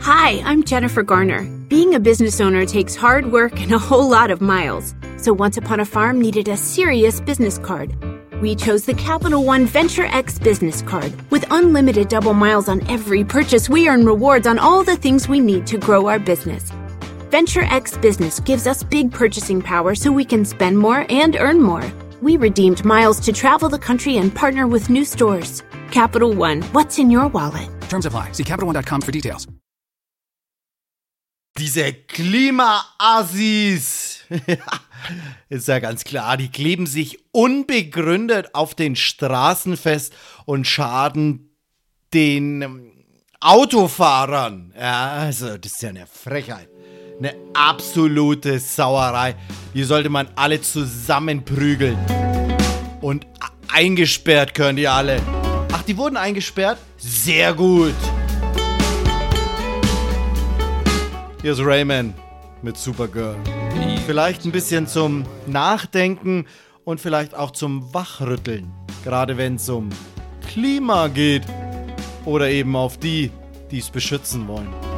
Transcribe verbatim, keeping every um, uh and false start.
Hi, I'm Jennifer Garner. Being a business owner takes hard work and a whole lot of miles. So Once Upon a Farm needed a serious business card. We chose the Capital One Venture X business card. With unlimited double miles on every purchase, we earn rewards on all the things we need to grow our business. Venture X Business gives us big purchasing power so we can spend more and earn more. We redeemed miles to travel the country and partner with new stores. Capital One, what's in your wallet? Terms apply. See Capital One dot com for details. Diese Klima-Assis, ist ja ganz klar, die kleben sich unbegründet auf den Straßen fest und schaden den Autofahrern. Ja, also das ist ja eine Frechheit, eine absolute Sauerei. Die sollte man alle zusammenprügeln und eingesperrt können die alle. Ach, die wurden eingesperrt? Sehr gut. Hier ist Rayman mit Supergirl. Vielleicht ein bisschen zum Nachdenken und vielleicht auch zum Wachrütteln. Gerade wenn es um Klima geht. Oder eben auf die, die es beschützen wollen.